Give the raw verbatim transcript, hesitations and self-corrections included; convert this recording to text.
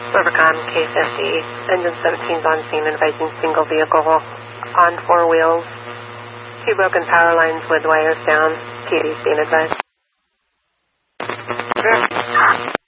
Rivercon, K fifty, engine seventeen's on scene, advising single vehicle on four wheels. Two broken power lines with wires down. P D's being advised.